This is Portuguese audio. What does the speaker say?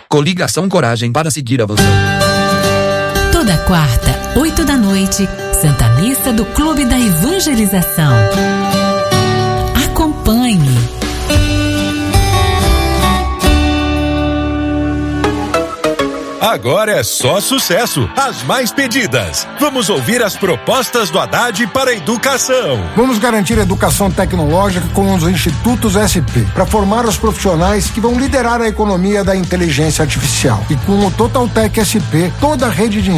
Coligação Coragem para seguir avançando. Toda quarta, 8 da noite, Santa Missa do Clube da Evangelização. Acompanhe. Agora é só sucesso, as mais pedidas. Vamos ouvir as propostas do Haddad para a educação. Vamos garantir educação tecnológica com os institutos SP, para formar os profissionais que vão liderar a economia da inteligência artificial. E com o Totaltec SP, toda a rede de